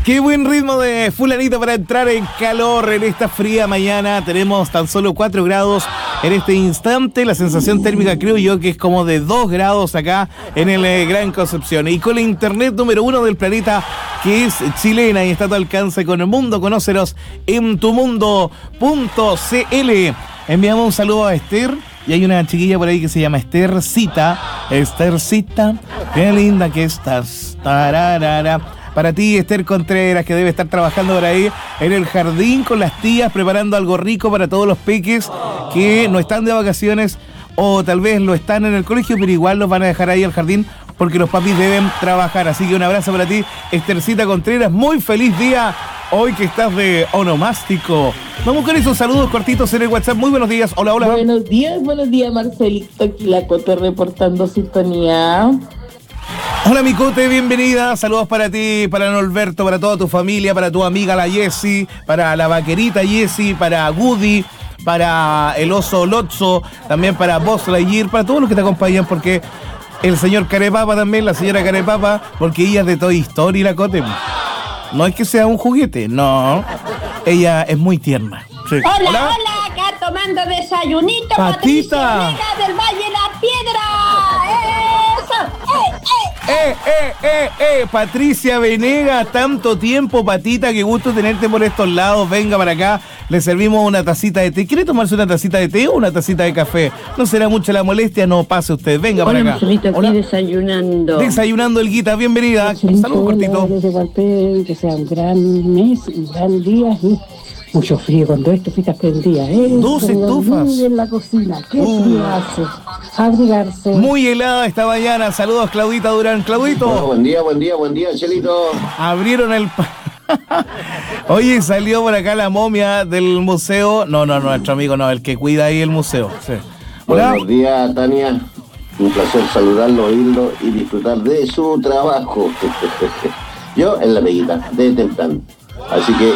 Qué buen ritmo de fulanito para entrar en calor en esta fría mañana. Tenemos tan solo 4 grados en este instante. La sensación térmica creo yo que es como de 2 grados acá en el Gran Concepción. Y con la internet número 1 del planeta, que es chilena y está a tu alcance con el mundo. Conócenos en tumundo.cl. Enviamos un saludo a Esther. Y hay una chiquilla por ahí que se llama Esthercita. Esthercita, qué linda que estás. Tararara. Para ti, Esther Contreras, que debe estar trabajando por ahí en el jardín con las tías, preparando algo rico para todos los peques que no están de vacaciones o tal vez lo están en el colegio, pero igual los van a dejar ahí al jardín porque los papis deben trabajar. Así que un abrazo para ti, Esthercita Contreras. Muy feliz día hoy que estás de onomástico. Vamos con esos saludos cortitos en el WhatsApp. Muy buenos días. Hola, hola. Buenos días, Marcelito. Aquí la Cote reportando sintonía. Hola, mi Cote, bienvenida. Saludos para ti, para Norberto, para toda tu familia, para tu amiga la Jessie, para la vaquerita Jessie, para Woody, para el oso Lotso, también para Buzz Lightyear, para todos los que te acompañan, porque el señor Carepapa también, la señora Carepapa, porque ella es de Toy Story, la Cote. No es que sea un juguete, no. Ella es muy tierna. Sí. Hola, acá tomando desayunito. Patita. Patricia del Valle La Piedra. Patricia Venega, tanto tiempo, Patita, qué gusto tenerte por estos lados. Venga para acá, le servimos una tacita de té. ¿Quiere tomarse una tacita de té o una tacita de café? ¿No será mucha la molestia? No, pase usted, venga para acá. Marcelito, aquí desayunando. Desayunando el Guita, bienvenida. Saludos cortito. Que sea un gran mes, un gran día y mucho frío con todo esto, fijas prendidas, 2 estufas. En la cocina, qué frío hace. Abrigarse. Muy helada esta mañana. Saludos, Claudita Durán. Claudito. Buen día, Chelito. Abrieron el... Oye, salió por acá la momia del museo. No, nuestro amigo, no, el que cuida ahí el museo. Sí. Hola. Buenos días, Tania. Un placer saludarlo, oírlo y disfrutar de su trabajo. Yo en la peguita, de temprano. Así que,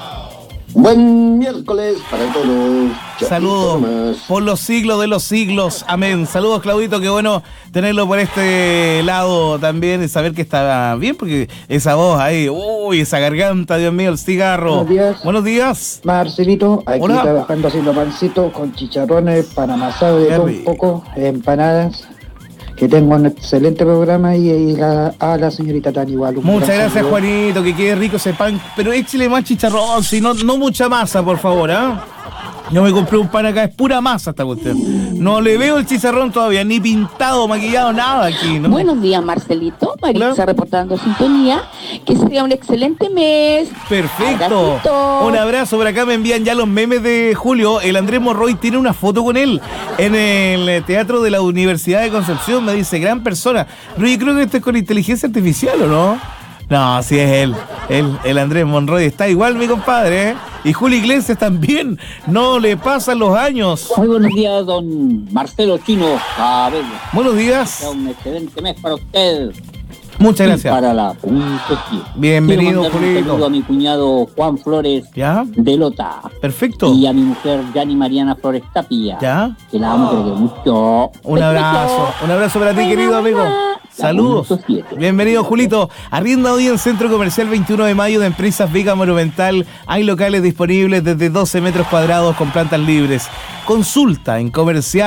buen miércoles para todos. Saludos por los siglos de los siglos. Amén. Saludos, Claudito. Qué bueno tenerlo por este lado también y saber que está bien, porque esa voz ahí, uy, esa garganta, Dios mío, el cigarro. Buenos días. Buenos días. Marcelito, aquí Hola. Trabajando haciendo pancito con chicharrones, pan amasado, de Qué todo un rico. poco, empanadas. Que tengo un excelente programa y a la señorita Tani igual. Muchas gracias, Juanito, que quede rico ese pan, pero échale más chicharrón, si no mucha masa, por favor, ¿ah? Yo me compré un pan acá, es pura masa esta cuestión. No le veo el chicharrón todavía, ni pintado, maquillado, nada aquí, ¿no? Buenos días, Marcelito. Maritza Hola. reportando sintonía. Que sea un excelente mes. Perfecto. Abracito. Un abrazo. Por acá me envían ya los memes de Julio. El Andrés Monroy tiene una foto con él en el teatro de la Universidad de Concepción. Me dice, gran persona. Pero yo creo que esto es con inteligencia artificial, ¿o no? No, sí es él. El Andrés Monroy está igual, mi compadre, ¿eh? Y Julio Iglesias también. No le pasan los años. Muy buenos días, don Marcelo Chino. A ver, Buenos días. sea un excelente mes para usted. Muchas Y gracias. para la Punto G. Bienvenido, Quiero mandar un Julito. saludo a mi cuñado Juan Flores ¿Ya? de Lota. Perfecto. Y a mi mujer Yani Mariana Flores Tapia. ¿Ya? Que la amo, creo que mucho. Un abrazo. Un abrazo para ti, querido amigo. Saludos. Punto 7. Bienvenido, Julito. Arrienda hoy en Centro Comercial 21 de Mayo de Empresas Vega Monumental. Hay locales disponibles desde 12 metros cuadrados con plantas libres. Consulta en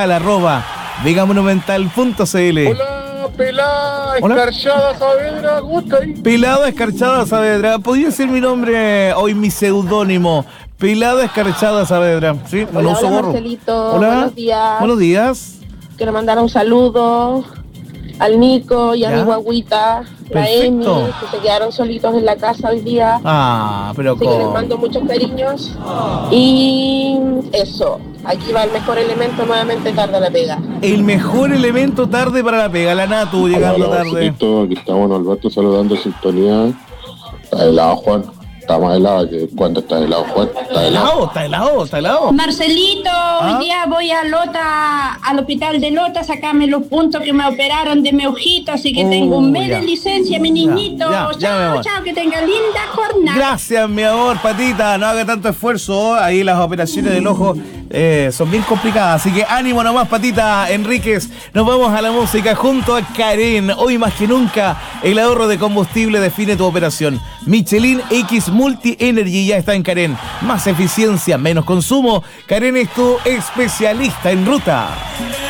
comercial@vegamonumental.cl. Hola, pelada, Hola. escarchada, Saavedra, ¿cómo está ahí? Pelada Escarchada Saavedra. Podría ser mi nombre hoy, mi seudónimo. Pelada Escarchada Saavedra. Sí, no Hola, uso hola, gorro. Marcelito. Hola. Buenos días. Buenos días. Quiero mandar un saludo al Nico y a ¿Ya? mi guaguita, la Perfecto. Emi, que se quedaron solitos en la casa hoy día. Ah, pero Así que les con... mando muchos cariños. Y eso, aquí va el mejor elemento nuevamente tarde a la pega. El mejor elemento tarde para la pega. La Natu llegando tarde. Aquí estamos, Alberto, saludando sintonía. Está helado, Juan. Está más helado que cuando está helado, Juan. Está helado. Está helado. Marcelito, hoy día voy a Lota, al hospital de Lota, a sacarme los puntos que me operaron de mi ojito, así que tengo un mes ya. de licencia, mi niñito. Ya, mi Chao, amor. chao, que tenga linda jornada. Gracias, mi amor, Patita. No haga tanto esfuerzo. Ahí las operaciones del ojo son bien complicadas, así que ánimo nomás, Patita Enríquez. Nos vamos a la música junto a Karen. Hoy más que nunca, el ahorro de combustible define tu operación. Michelin X Multi Energy ya está en Karen. Más eficiencia, menos consumo. Karen es tu especialista en ruta.